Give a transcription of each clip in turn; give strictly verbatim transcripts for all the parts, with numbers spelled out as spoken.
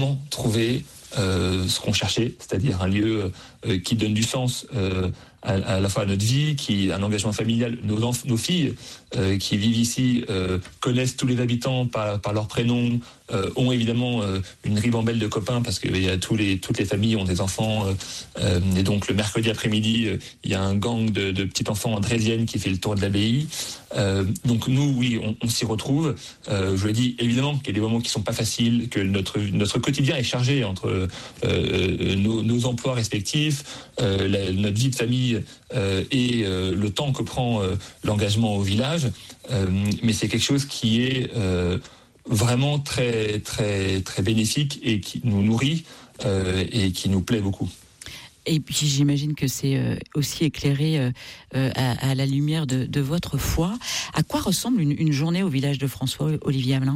trouver euh, ce qu'on cherchait, c'est-à-dire un lieu euh, qui donne du sens euh, à, à la fois à notre vie, qui un engagement familial. Nos, enf- nos filles euh, qui vivent ici euh, connaissent tous les habitants par, par leur prénom, euh, ont évidemment euh, une ribambelle de copains parce que il y a tous les, toutes les familles ont des enfants euh, euh, et donc le mercredi après-midi euh, il y a un gang de, de petits enfants andrésiennes qui fait le tour de l'abbaye. Euh, donc nous oui on, on s'y retrouve. Euh, je le dis évidemment qu'il y a des moments qui sont pas faciles, que notre notre quotidien est chargé entre euh, nos, nos emplois respectifs, euh, la, notre vie de famille euh, et euh, le temps que prend euh, l'engagement au village. Euh, mais c'est quelque chose qui est euh, vraiment très très très bénéfique et qui nous nourrit euh, et qui nous plaît beaucoup. Et puis j'imagine que c'est euh, aussi éclairé euh, à, à la lumière de, de votre foi. À quoi ressemble une, une journée au village de François, Olivier Hamelin ?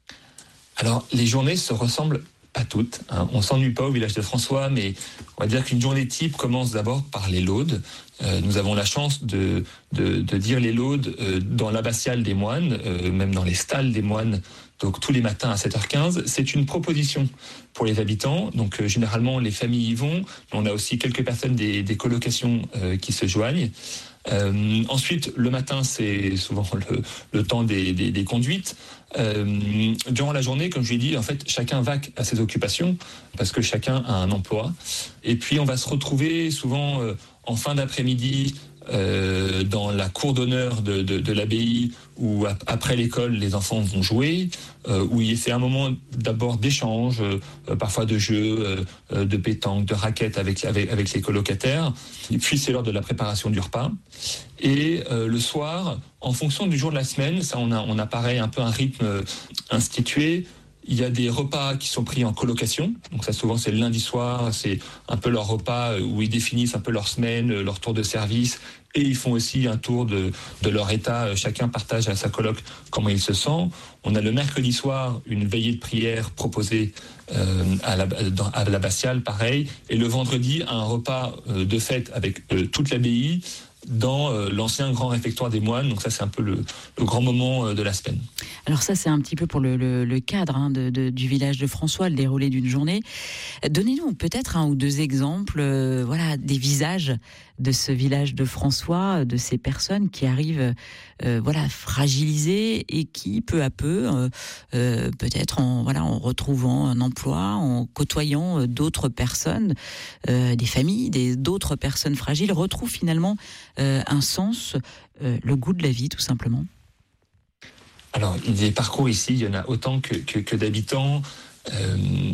Alors les journées se ressemblent pas toutes, hein. On s'ennuie pas au village de François, mais on va dire qu'une journée type commence d'abord par les laudes. Euh, nous avons la chance de, de, de dire les laudes euh, dans l'abbatiale des moines, euh, même dans les stalles des moines, donc tous les matins à sept heures quinze. C'est une proposition pour les habitants, donc euh, généralement les familles y vont, mais on a aussi quelques personnes des, des colocations euh, qui se joignent. Euh, ensuite, le matin, c'est souvent le, le temps des, des, des conduites. Euh, durant la journée, comme je l'ai dit, en fait, chacun vaque à ses occupations parce que chacun a un emploi. Et puis, on va se retrouver souvent euh, en fin d'après-midi euh, dans la cour d'honneur de, de, de l'abbaye où ap- après l'école, les enfants vont jouer, euh, où il c'est un moment d'abord d'échange, euh, parfois de jeux, euh, de pétanque, de raquettes avec, avec, avec les colocataires. Et puis, c'est l'heure de la préparation du repas. Et euh, le soir, en fonction du jour de la semaine, ça on a, on a pareil un peu un rythme euh, institué. Il y a des repas qui sont pris en colocation. Donc ça souvent c'est le lundi soir, c'est un peu leur repas où ils définissent un peu leur semaine, leur tour de service. Et ils font aussi un tour de, de leur état. Chacun partage à sa coloc comment il se sent. On a le mercredi soir une veillée de prière proposée euh, à, la, dans, à l'abbatiale, pareil. Et le vendredi, un repas euh, de fête avec euh, toute l'abbaye dans euh, l'ancien grand réfectoire des moines. Donc ça, c'est un peu le, le grand moment euh, de la semaine. Alors ça, c'est un petit peu pour le, le, le cadre hein, de, de, du village de François, le déroulé d'une journée. Donnez-nous peut-être un ou deux exemples euh, voilà, des visages de ce village de François, de ces personnes qui arrivent euh, voilà, fragilisées et qui, peu à peu, euh, euh, peut-être en, voilà, en retrouvant un emploi, en côtoyant d'autres personnes, euh, des familles, des, d'autres personnes fragiles, retrouvent finalement euh, un sens, euh, le goût de la vie, tout simplement. Alors, des parcours ici, il y en a autant que, que, que d'habitants. Euh,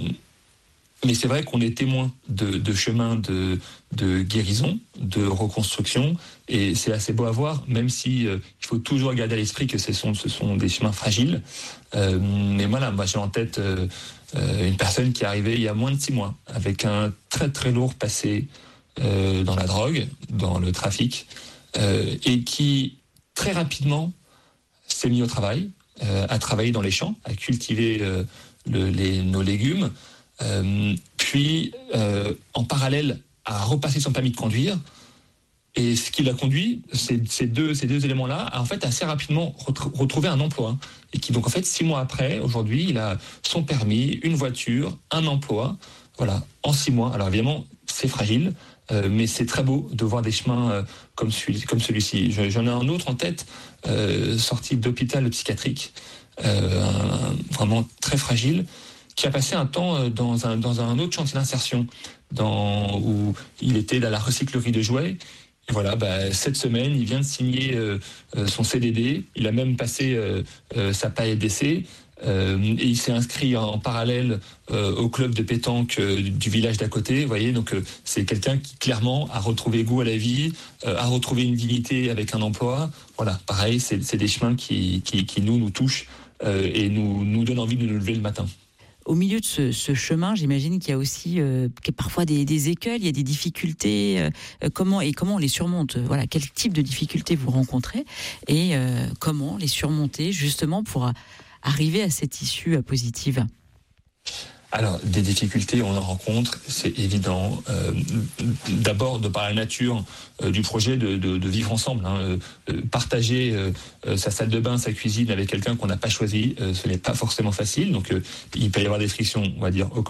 mais c'est vrai qu'on est témoin de, de chemins de, de guérison, de reconstruction. Et c'est assez beau à voir, même si euh, il faut toujours garder à l'esprit que ce sont, ce sont des chemins fragiles. Euh, mais voilà, moi j'ai en tête euh, euh, une personne qui est arrivée il y a moins de six mois, avec un très très lourd passé euh, dans la drogue, dans le trafic, euh, et qui très rapidement s'est mis au travail, euh, à travailler dans les champs, à cultiver euh, le, les, nos légumes, euh, puis euh, en parallèle à repasser son permis de conduire. Et ce qui l'a conduit, c'est, ces, deux, ces deux éléments-là, à en fait assez rapidement retr- retrouver un emploi. Et qui donc en fait six mois après, aujourd'hui, il a son permis, une voiture, un emploi, voilà, en six mois. Alors évidemment, c'est fragile. Euh, mais c'est très beau de voir des chemins euh, comme, celui, comme celui-ci. Je, j'en ai un autre en tête, euh, sorti d'hôpital psychiatrique, euh, un, vraiment très fragile, qui a passé un temps euh, dans, un, dans un autre chantier d'insertion, dans, où il était dans la recyclerie de jouets. Et voilà, bah, cette semaine, il vient de signer euh, euh, son C D D. Il a même passé euh, euh, sa période d'essai. Euh, et il s'est inscrit en parallèle euh, au club de pétanque euh, du village d'à côté. Vous voyez, donc euh, c'est quelqu'un qui clairement a retrouvé goût à la vie, euh, a retrouvé une dignité avec un emploi. Voilà, pareil, c'est, c'est des chemins qui, qui, qui nous nous touchent euh, et nous nous donnent envie de nous lever le matin. Au milieu de ce, ce chemin, j'imagine qu'il y a aussi euh, parfois des, des écueils, il y a des difficultés. Euh, comment et comment on les surmonte ? Voilà, quel type de difficultés vous rencontrez et euh, comment les surmonter justement pour arriver à cette issue positive ? Alors, des difficultés, on en rencontre, c'est évident. Euh, d'abord, de par la nature euh, du projet, de, de, de vivre ensemble. Hein, euh, partager euh, sa salle de bain, sa cuisine avec quelqu'un qu'on n'a pas choisi, euh, ce n'est pas forcément facile. Donc, euh, il peut y avoir des frictions, on va dire, au